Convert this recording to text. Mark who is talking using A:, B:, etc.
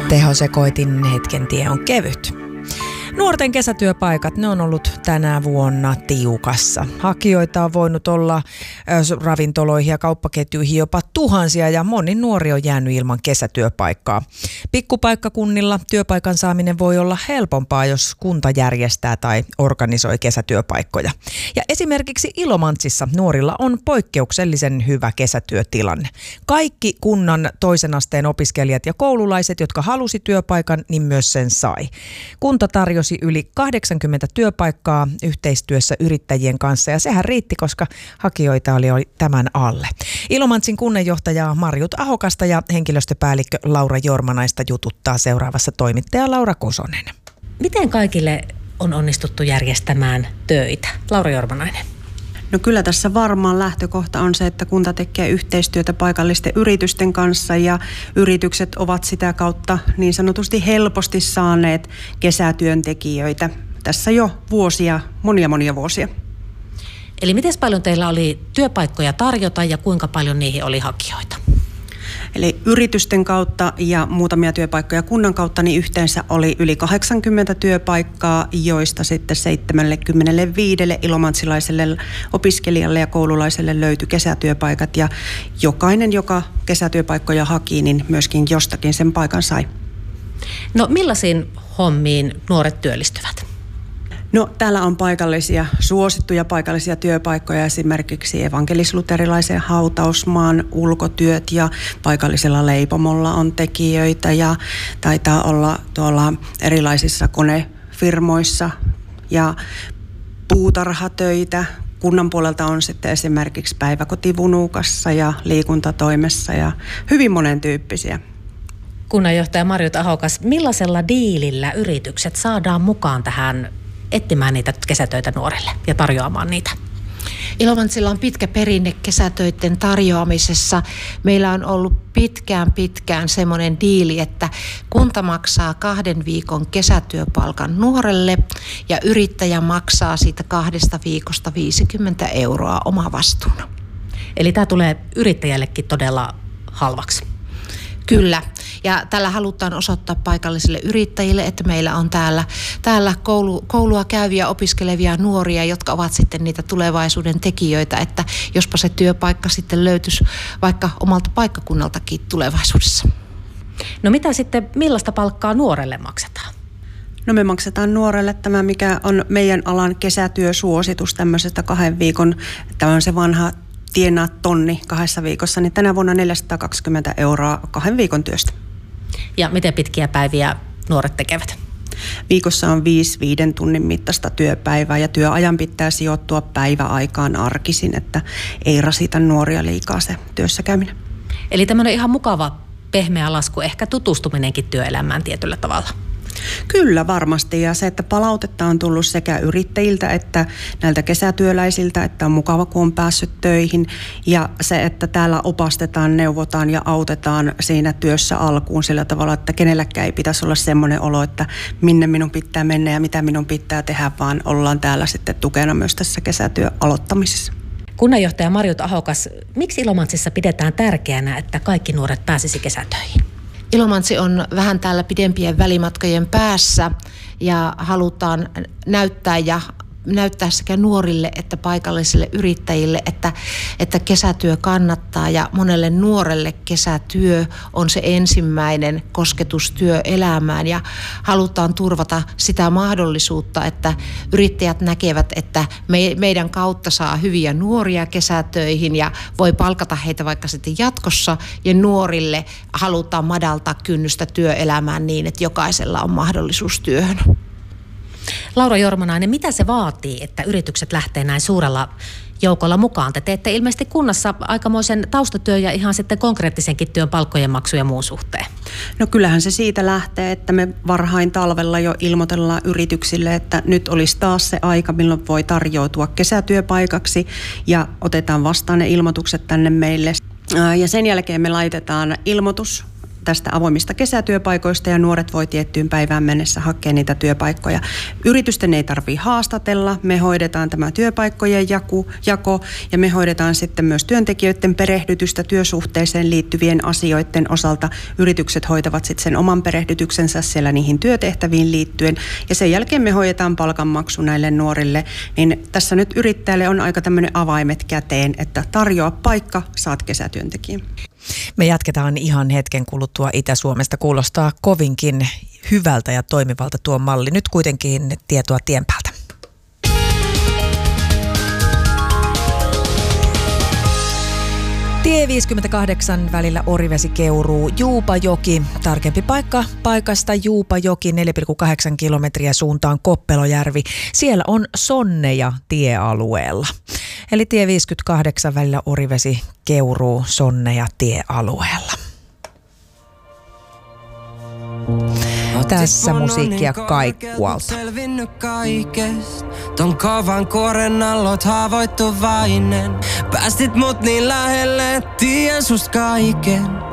A: Tehosekoitin hetken tie on kevyt. Nuorten kesätyöpaikat, ne on ollut tänä vuonna tiukassa. Hakijoita on voinut olla ravintoloihin ja kauppaketjuihin jopa tuhansia ja moni nuori on jäänyt ilman kesätyöpaikkaa. Pikkupaikkakunnilla työpaikan saaminen voi olla helpompaa, jos kunta järjestää tai organisoi kesätyöpaikkoja. Ja esimerkiksi Ilomantsissa nuorilla on poikkeuksellisen hyvä kesätyötilanne. Kaikki kunnan toisen asteen opiskelijat ja koululaiset, jotka halusi työpaikan, niin myös sen sai. Kunta tarjosi yli 80 työpaikkaa yhteistyössä yrittäjien kanssa ja sehän riitti, koska hakijoita oli tämän alle. Ilomantsin kunnanjohtaja Marjut Ahokasta ja henkilöstöpäällikkö Laura Jormanaista jututtaa seuraavassa toimittaja Laura Kosonen.
B: Miten kaikille on onnistuttu järjestämään töitä? Laura Jormanainen.
C: No kyllä tässä varmaan lähtökohta on se, että kunta tekee yhteistyötä paikallisten yritysten kanssa ja yritykset ovat sitä kautta niin sanotusti helposti saaneet kesätyöntekijöitä. Tässä jo vuosia, monia vuosia.
B: Eli miten paljon teillä oli työpaikkoja tarjota ja kuinka paljon niihin oli hakijoita?
C: Eli yritysten kautta ja muutamia työpaikkoja kunnan kautta niin yhteensä oli yli 80 työpaikkaa, joista sitten 75 ilomantsilaiselle opiskelijalle ja koululaiselle löytyi kesätyöpaikat. Ja jokainen, joka kesätyöpaikkoja haki, niin myöskin jostakin sen paikan sai.
B: No millaisiin hommiin nuoret työllistyvät?
C: No täällä on suosittuja paikallisia työpaikkoja, esimerkiksi evankelis-luterilaisen hautausmaan ulkotyöt ja paikallisella leipomolla on tekijöitä ja taitaa olla tuolla erilaisissa konefirmoissa ja puutarhatöitä. Kunnan puolelta on sitten esimerkiksi päiväkotivunukassa ja liikuntatoimessa ja hyvin monentyyppisiä.
B: Kunnanjohtaja Marjut Ahokas, millaisella diilillä yritykset saadaan mukaan tähän etsimään niitä kesätöitä nuorille ja tarjoamaan niitä?
D: Ilomantsilla on pitkä perinne kesätöiden tarjoamisessa. Meillä on ollut pitkään semmoinen diili, että kunta maksaa 2 viikon kesätyöpalkan nuorelle ja yrittäjä maksaa siitä 2 viikosta 50 € omavastuuna.
B: Eli tämä tulee yrittäjällekin todella halvaksi.
D: Kyllä. Ja tällä halutaan osoittaa paikallisille yrittäjille, että meillä on täällä koulua käyviä, opiskelevia nuoria, jotka ovat sitten niitä tulevaisuuden tekijöitä, että jospa se työpaikka sitten löytyisi vaikka omalta paikkakunnaltakin tulevaisuudessa.
B: No mitä sitten, millaista palkkaa nuorelle maksetaan?
C: No me maksetaan nuorelle tämä, mikä on meidän alan kesätyösuositus tämmöisestä 2 viikon, tämä on se vanha tienaa 1 000 2 viikossa, niin tänä vuonna 420 € 2 viikon työstä.
B: Ja miten pitkiä päiviä nuoret tekevät?
C: Viikossa on 5 tunnin mittaista työpäivää ja työajan pitää sijoittua päiväaikaan arkisin, että ei rasita nuoria liikaa se työssä käyminen.
B: Eli tämmöinen ihan mukava pehmeä lasku, ehkä tutustuminenkin työelämään tietyllä tavalla.
C: Kyllä varmasti, ja se, että palautetta on tullut sekä yrittäjiltä että näiltä kesätyöläisiltä, että on mukava, kun on päässyt töihin, ja se, että täällä opastetaan, neuvotaan ja autetaan siinä työssä alkuun sillä tavalla, että kenelläkään ei pitäisi olla semmoinen olo, että minne minun pitää mennä ja mitä minun pitää tehdä, vaan ollaan täällä sitten tukena myös tässä kesätyön aloittamisessa.
B: Kunnanjohtaja Marjut Ahokas, miksi Ilomantsissa pidetään tärkeänä, että kaikki nuoret pääsisi kesätöihin?
D: Ilomantsi on vähän täällä pidempien välimatkojen päässä ja halutaan näyttää sekä nuorille että paikallisille yrittäjille, että kesätyö kannattaa ja monelle nuorelle kesätyö on se ensimmäinen kosketus työelämään ja halutaan turvata sitä mahdollisuutta, että yrittäjät näkevät, että meidän kautta saa hyviä nuoria kesätöihin ja voi palkata heitä vaikka sitten jatkossa ja nuorille halutaan madaltaa kynnystä työelämään niin, että jokaisella on mahdollisuus työhön.
B: Laura Jormanainen, mitä se vaatii, että yritykset lähtee näin suurella joukolla mukaan? Te teette ilmeisesti kunnassa aikamoisen taustatyön ja ihan sitten konkreettisenkin työn palkkojen maksu ja muun suhteen.
C: No kyllähän se siitä lähtee, että me varhain talvella jo ilmoitellaan yrityksille, että nyt olisi taas se aika, milloin voi tarjoutua kesätyöpaikaksi ja otetaan vastaan ne ilmoitukset tänne meille. Ja sen jälkeen me laitetaan ilmoitus tästä avoimista kesätyöpaikoista ja nuoret voi tiettyyn päivään mennessä hakea niitä työpaikkoja. Yritysten ei tarvitse haastatella, me hoidetaan tämä työpaikkojen jako ja me hoidetaan sitten myös työntekijöiden perehdytystä työsuhteeseen liittyvien asioiden osalta. Yritykset hoitavat sitten sen oman perehdytyksensä siellä niihin työtehtäviin liittyen ja sen jälkeen me hoidetaan palkanmaksu näille nuorille. Niin tässä nyt yrittäjälle on aika tämmöinen avaimet käteen, että tarjoa paikka, saat kesätyöntekijän.
A: Me jatketaan ihan hetken kuluttua Itä-Suomesta. Kuulostaa kovinkin hyvältä ja toimivalta tuo malli. Nyt kuitenkin tietoa tien päältä. Tie 58 välillä Orivesi-Keuruu, Juupajoki. Tarkempi paikka paikasta Juupajoki 4,8 kilometriä suuntaan Koppelojärvi. Siellä on sonneja tiealueella. Eli tie 58 välillä Orivesi-Keuruu, sonneja tiealueella. Tässä musiikkia Kaikkualta.
E: Ton kovan kuoren allot haavoittuvainen. Päästit mut niin lähelle, tien susta kaiken.